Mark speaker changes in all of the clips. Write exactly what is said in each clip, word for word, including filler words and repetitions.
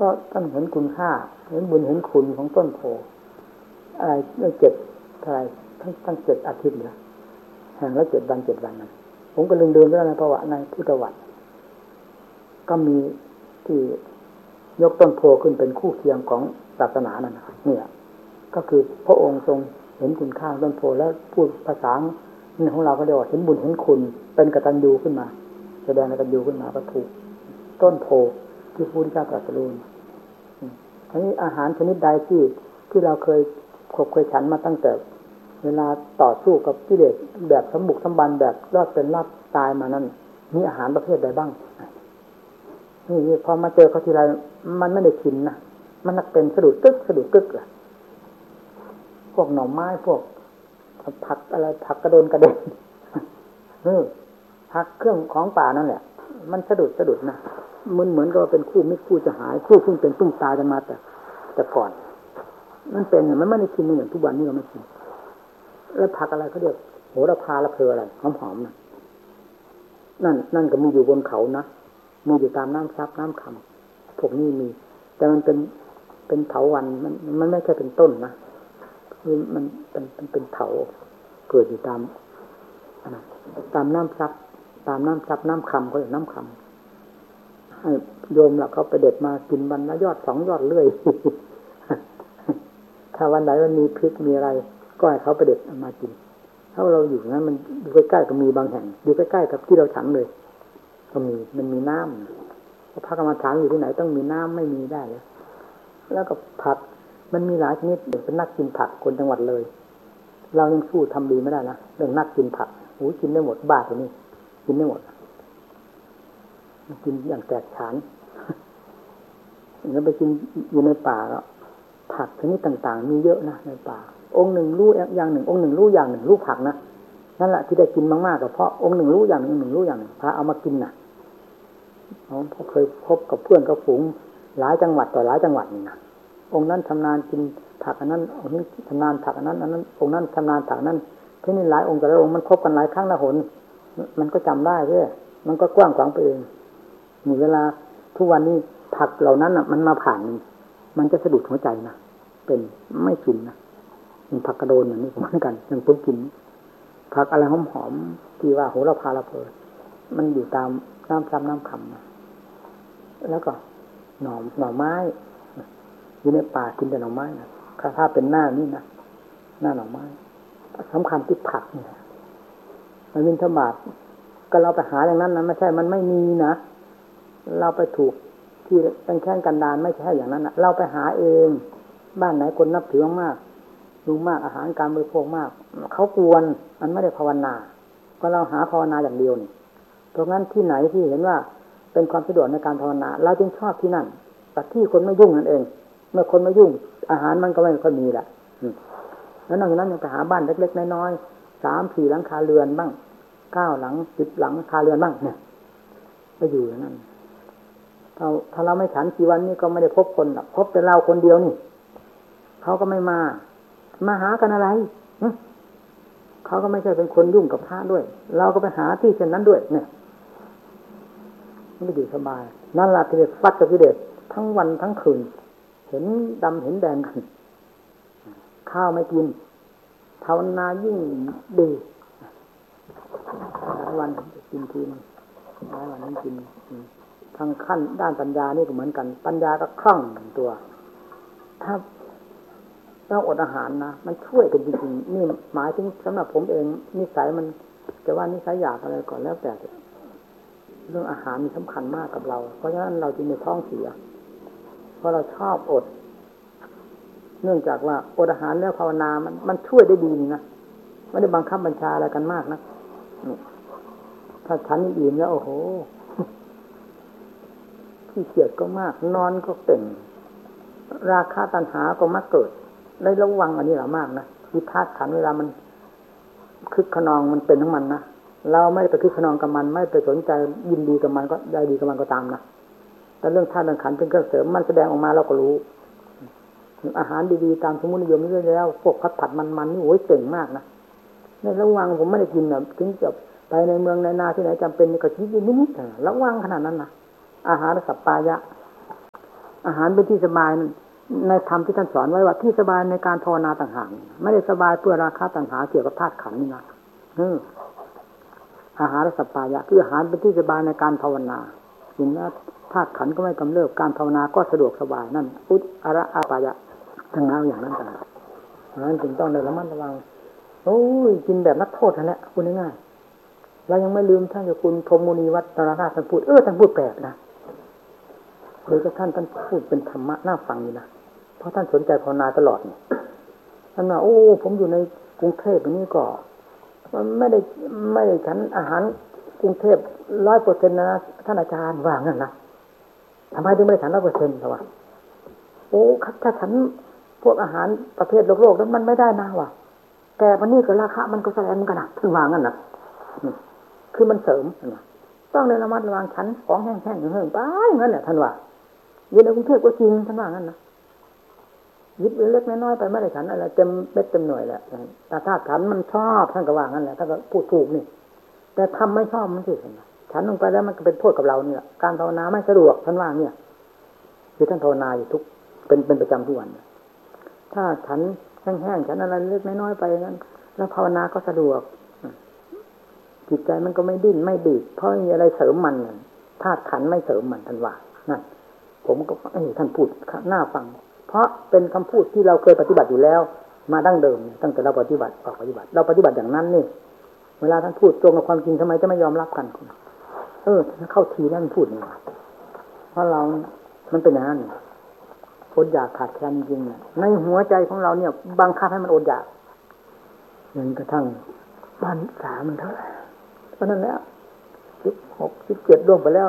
Speaker 1: ก็ต้องเห็นคุณค่าเห็นบุญเห็นคุณของต้นโพอะไรเจ็ดอะไรทั้งทั้งเจ็ดอาทิตย์นะแห่งละเจ็ดวันเจ็ดวันนั้นผมก็ลืมเดินไปแล้วในประวัติในพุทธวัตรก็มีที่ยกต้นโพขึ้นเป็นคู่เคียงของศาสนานั่นนะครับเนี่ยก็คือพระองค์ทรงเห็นคุณค่าต้นโพแล้วพูดภาษาของเราก็เรียกว่าเห็นบุญเห็นคุณเป็นกตัญญูขึ้นมาแสดงกตัญญูขึ้นมาก็ถูกต้นโพที่พระพุทธเจ้าตรัสรู้อันนี้อาหารชนิดใดที่ที่เราเคยขบเคยฉันมาตั้งแต่เวลาต่อสู้กับกิเลสแบบสมบุกสมบันแบบรอดเป็นรอดตายมานั้นมีอาหารประเภทใดบ้างนี่พอมาเจอเขาทีไรมันไม่ได้กินนะมันนักเป็นสะดุดตึกสะดุดตึกอะพวกหน่อไม้พวกผักอะไรผักกระโดนกระเด็นเออผักเครื่องของป่านั่นแหละมันสะดุดสะดุดนะมันเหมือนกับเป็นคู่มิตรคู่จะหายคู่ซึ่งเป็นตุ้มตายกันมาแต่แต่ก่อนมันเป็นมันไม่ได้กินอย่างทุกวันนี้เราไม่กินแล้วผักอะไรเขาเรียกโหระพาละเพออะไรหอมๆนะนั่นนั่นก็มีอยู่บนเขานะมีอยู่ตามน้ำซับน้ำคำพวกนี้มีแต่มันเป็นเป็นเถาวัลย์มันมันไม่ใช่เป็นต้นนะคือมันเป็นเป็นเป็นเถาเกิดอยู่ตามตามน้ำซับตามน้ำซับน้ำคำเขาเรียกน้ำคำให้โยมหลักเขาไปเด็ดมากินวันละยอดสองยอดเรื่อย ถ้าวันไหนมันมีพริกมีอะไรก็ให้เขาไปเด็ดมากินถ้าเราอยู่นั้นมันอยู่ใกล้ๆก็มีบางแห่งอยู่ใกล้ๆกับที่เราฉันเลยก็มีมันมีน้ำพระกรรมฐานอยู่ที่ไหนต้องมีน้ำไม่มีได้เลยแล้วก็ผักมันมีหลายชนิดเป็นนักกินผักคนจังหวัดเลยเรายังสู้ทำดีไม่ได้นะเรื่องนักกินผักโอ้กินได้หมดบ้าตัวนี้กินได้หมดกินอย่างแตกฉานแล้วไปกินอยู่ในป่าแล้วผักชนิดต่างๆมีเยอะนะในป่าองค์หนึ่งรู้อย่างหนึ่งองค์หนึ่งรู้อย่างหนึ่งรู้ผักนะนั่นแหละที่ได้กินมากๆก็เพราะองค์หนึ่งรู้อย่างหนึ่งหนึ่งรู้อย่างหนึ่งพระเอามากินน่ะเขาเคยพบกับเพื่อนกับฝูงหลายจังหวัดต่อหลายจังหวัดนี่นะองค์นั้นชำนาญกินผักอันนั้นองค์นี้ชำนาญผักอันนั้นอันนั้นองค์นั้นชำนาญผักนั้นที่นี่หลายองค์แต่ละองค์มันคบกันหลายครั้งละหนมันก็จำได้เว้ยมันก็กว้างขวางไปเองมีเวลาทุกวันนี้ผักเหล่านั้นอ่ะมันมาผ่านมันจะสะดุดหัวใจนะเป็นไม่กินนะมันผักกระโดนอย่างนี้เหมือนกันอย่างผมกินผักอะไรหอมๆที่ว่าโหระพาละเพอมันอยู่ตามน้ำซ้ำน้ำคำแล้วก็หน่อหน่อไม้อยู่ในป่ากินแต่หน่อไม้นะถ้าเป็นหน้านี่นะหน้าหน่อไม้สำคัญที่ผักนี่มันวินทบาทก็เราไปหาอย่างนั้นนะไม่ใช่มันไม่มีนะเราไปถูกที่เป็นแค่กันดารไม่ใช่อย่างนั้นนะเราไปหาเองบ้านไหนคนนับถือมากรู้มากอาหารการบริโภคมากเขากวนมันไม่ได้ภาวนาก็เราหาภาวนาอย่างเดียวนี่เพราะงั้นที่ไหนที่เห็นว่าเป็นความสะดวกในการภาวนาเราจึงชอบที่นั่นแต่ที่คนไม่ยุ่งนั่นเองเมื่อคนไม่ยุ่งอาหารมันก็ไม่ค่อยมีแหละแล้วนอกจากนั้นยังไปหาบ้านเล็กๆน้อยๆสามสี่หลังคาเรือนบ้างเก้าหลังสิบหลังคาเรือนบ้างเนี่ยไปอยู่อย่างนั้นถ้าถ้าเราไม่ฉันกี่วันนี้ก็ไม่ได้พบคนหรอกพบแต่เราคนเดียวนี่เขาก็ไม่มามาหากันอะไรเขาก็ไม่ใช่เป็นคนยุ่งกับพระด้วยเราก็ไปหาที่เช่นนั้นด้วยเนี่ยไม่อยู่สบายนั่นแหละที่เด็กฟัดกับที่เด็กทั้งวันทั้งคืนเห็นดำเห็นแดงกันข้าวไม่กินภาวนายิ่งดีหลายวันกินทีนึงหลายวันนั้นกินทางขั้นด้านปัญญานี่ก็เหมือนกันปัญญาก็คล่องตัวถ้าเราอดอาหารนะมันช่วยกันจริงๆนี่หมายถึงสำหรับผมเองนิสัยมันจะว่านิสัยอยากอะไรก่อนแล้วแต่เรื่องอาหารมีสำคัญมากกับเราเพราะฉะนั้นเราจึงมีท้องเสียเพราะเราชอบอดเนื่องจากว่าอดอาหารแล้วภาวนามันมันช่วยได้ดีนะไม่ได้บังคับบัญชาอะไรกันมากนะถ้าฉันอิ่มแล้วโอ้โหขี้เกียจก็มากนอนก็เต่งราคะตัณหาก็มาเกิดได้ระวังอันนี้หละมากนะวิพากษ์ขันเวลามันคึกขนองมันเป็นทั้งมันนะเราไม่ได้ไปคึกขนองกับมันไม่ไปสนใจยินดีกับมันก็ได้ดีกับมันก็ตามนะแต่เรื่องธาตุเรื่องขันธ์เป็นเครื่องเสริมมันแสดงออกมาเราก็รู้อาหารดีๆตามสมมุตินิยมนี่แล้วพวกผัดผัดมันๆนี่โอ้ยเก่งมากนะในระวังผมไม่ได้กินนะถึงจะไปในเมืองในนาที่ไหนจำเป็นก็คิดนิดๆระวังขนาดนั้นนะอาหารสัปปายะอาหารเป็นที่สบายในธรรมที่ท่านสอนไว้ว่าที่สบายในการภาวนาต่างหากไม่ได้สบายเพื่อราคะต่างหากเกี่ยวกับธาตุขันธ์นี่นะอาหารสัพพายะคืออาหารเป็นที่สบายในการภาวนาถึงแม้ธาตุขันธ์ก็ไม่กำเริบการภาวนาก็สะดวกสบายนั่นอุตอระอาปายะทั้งนั้นอย่างนั้นต่างหากเพราะฉะนั้นจึงต้องระมัดระวังโอ้ยกินแบบนักโทษนั่นแหละพูดง่ายๆเรายังไม่ลืมท่านเจ้าคุณพรหมุนีวัฒนราชท่านพูดเออท่านพูดแปลกนะโดยท่านท่านพูดเป็นธรรมะน่าฟังนี่นะเพราะท่านสนใจภาวนาตลอดนี่ท่านว่าโอ้ผมอยู่ในกรุงเทพนี่ก็มันไม่ได้ไม่ได้ฉันอาหารกรุงเทพร้อยเปอร์เซ็นต์นะท่านอาจารย์ว่างั้นนะทำไมถึงไม่ได้ฉันร้อยเปอร์เซ็นต์ล่ะวะโอ้ถ้าฉันพวกอาหารประเภทโลกโลกนั้นมันไม่ได้นะวะแต่วันนี้ก็ราคามันก็แสดงกันนะท่านว่างั้นนะคือมันเสริมต้องในระมัดระวังชั้นของแห้งๆเหิ่งๆไปงั้นแหละท่านว่าอยู่ในกรุงเทพก็จริงท่านว่างั้นนะยิบเล็กน้อยไปไม่ได้ฉันอะไรเต็มเม็ดเต็มหน่วยแหละแต่ถ้าฉันมันชอบท่านก็ว่างั้นแหละท่านก็พูดถูกนี่แต่ทำไม่ชอบมันสิฉันลงไปแล้วมันก็เป็นโทษกับเราเนี่ยการภาวนาไม่สะดวกท่านว่าเนี่ยคือท่านภาวนาอยู่ทุกเป็นเป็นประจำทุกวันถ้าฉันแห้งๆฉันอะไรเล็กน้อยไปงั้นแล้วภาวนาก็สะดวกจิตใจมันก็ไม่ดิ้นไม่ดีดเพราะมีอะไรเสริมมันธาตุขันธ์ไม่เสริมมันท่านว่านั่นผมก็เอ้ยท่านพูดน่าฟังเพราะเป็นคำพูดที่เราเคยปฏิบัติอยู่แล้วมาดั้งเดิมตั้งแต่เราปฏิบัติออกปฏิบัติเราปฏิบัติอย่างนั้นนี่เวลาท่านพูดตรงกับความจริงทำไมจะไม่ยอมรับกันเออเข้าทีแล้วมันพูดนี่เพราะเรามันเป็นอย่างนั้นอดอยากขาดแคลนจริงๆในหัวใจของเราเนี่ยบังคับให้มันอดอยากจนกระทั่งบ้านสามันเท่าไหร่เพราะนั้นแล้วสิบหกสิบเจ็ดล่วงไปแล้ว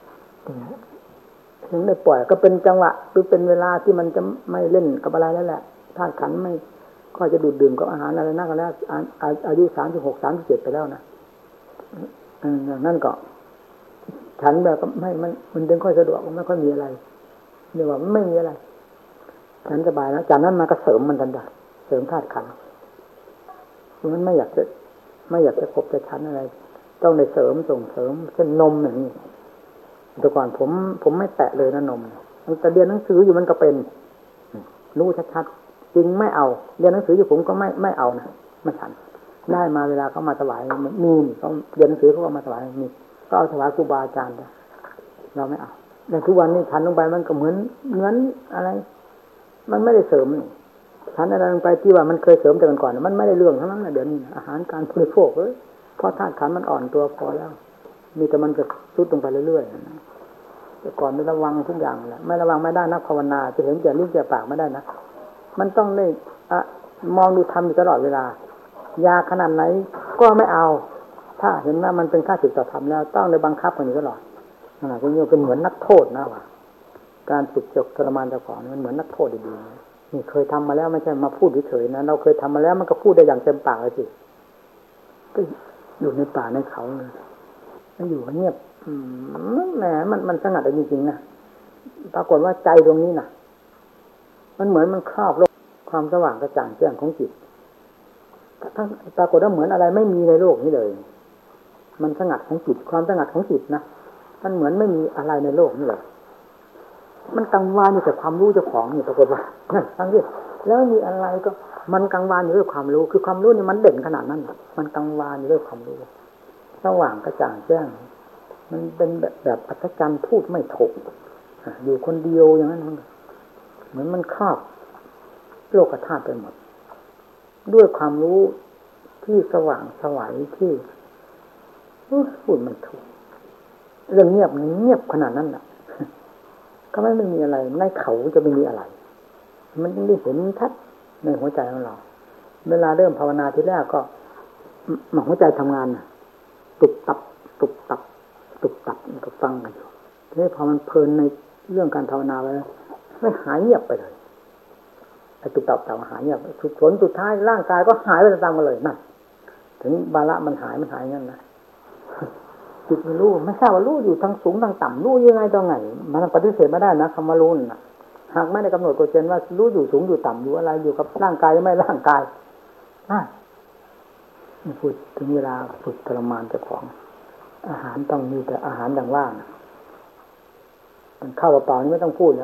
Speaker 1: ถึงได้ปล่อยก็เป็นจังหวะหรือเป็นเวลาที่มันจะไม่เล่นกับอะไรแล้วแหละธาตุขันธ์ไม่ก็จะดูดดื่มกับอาหารอะไรนั่นก็แล้วอายุสามสิบหกสามสิบเจ็ดไปแล้วนะอย่างนั้นก็ฉันแบบไม่มันมันดึงค่อยสะดวกไม่ค่อยมีอะไรเรียกว่าไม่มีอะไรฉันสบายแล้วจากนั้นมาก็เสริมมันทันทีเสริมธาตุขันธ์มันไม่อยากจะไม่อยากจะคบจะชั้นอะไรต้องได้เสริมส่งเสริมเช่นนมอย่างนี้แต่ก่อนผมผมไม่แตะเลยนะนมแต่เรียนหนังสืออยู่มันก็เป็นรู้ชัดๆจริงไม่เอาเรียนหนังสืออยู่ผมก็ไม่ไม่เอานะไม่ฉันได้มาเวลาเขามาถวายมีเขาเรียนหนังสือเขาก็มาถวายมีก็เอาถวายครูบาอาจารย์เราไม่เอาแต่ทุกวันนี้ฉันลงไปมันก็เหมือนเหมือนอะไรมันไม่ได้เสริมฉันอะไรลงไปที่ว่ามันเคยเสริมแต่ก่อนมันไม่ได้เรื่องทั้งนั้นนะเดี๋ยวนี้อาหารการบริโภคเลยเพราะธาตุขันธ์มันอ่อนตัวพอแล้วมีแต่มันจะทรุดลงไปเรื่อยๆแต่ก่อนไม่ระวังทุกอย่างแหละไม่ระวังไม่ได้นักภาวนาจะเห็นแก่ลิ้นแก่ปากไม่ได้นะมันต้องได้อะมองดูธรรมอยู่ตลอดเวลายาขนาดไหนก็ไม่เอาถ้าเห็นว่ามันเป็นค่าศึกต่อธรรมแล้วต้องได้บังคับกันอยู่ตลอดขนาดนี้เป็นเหมือนนักโทษนะว่ะการฝึกจบทรมานเจ้าของมันเหมือนนักโทษดีๆนี่เคยทำมาแล้วไม่ใช่มาพูดเฉยๆนะเราเคยทำมาแล้วมันก็พูดได้อย่างเต็มปากเลยสิก็อยู่ในป่าในเขาเลยแล้วอยู่เงียบแหมมันมันสงัดจริงๆนะปรากฏว่าใจตรงนี้นะมันเหมือนมันครอบโลกความสว่างกระจ่างแจ้งของจิตทั้งปรากฏว่าเหมือนอะไรไม่มีในโลกนี้เลยมันสงัดของจิตความสงัดของจิตนะมันเหมือนไม่มีอะไรในโลกนี้เลยมันกังวานอยู่แต่ความรู้เจ้าของนี่ปรากฏว่านั่นทั้งที่แล้วมีอะไรก็มันกังวานอยู่ด้วยความรู้คือความรู้นี่มันเด่นขนาดนั้นมันกังวานอยู่ด้วยความรู้สว่างกระจ่างแจ้งมันเป็นแบบแบบอัศจรรย์พูดไม่ถูกอยู่คนเดียวอย่างนั้นเหมือนมันครอบโลกธาตุไปหมดด้วยความรู้ที่สว่างสวัยที่พูดไม่ถูกเรื่องเงียบเงียบขนาดนั้นน่ะก็ไม่ไม่มีอะไรในเขาจะไม่มีอะไรมันได้เห็นชัดในหัวใจของเราเวลาเริ่มภาวนาทีแรกก็หมหัวใจทำงานตุบตับตุบตับตุบตับก็ฟังกันอยู่ทีนี้พอมันเพลินในเรื่องการภาวนาไปไม่หายเงียบไปเลยไอ้ตุบตับตับหายเงียบสุดผลสุดท้ายร่างกายก็หายไปตามกันเลยนั่นถึงบาละมันหายมันหายงั้นนะจิตมันรู้ไม่ทราบว่ารู้อยู่ทั้งสูงทั้งต่ำรู้ยังไงตรงไหนมันปฏิเสธไม่ได้นะคำว่ารู้น่ะหากไม่ได้กำหนดกฎเกณฑ์ว่ารู้อยู่สูงอยู่ต่ำอยู่อะไรอยู่กับร่างกายหรือไม่ร่างกายน่ะพูดถึงเวลาฝึกทรมานเจ้าของอาหารต้องมีแต่อาหารอย่างว่างมันเข้าเปล่าๆนี่ไม่ต้องพูด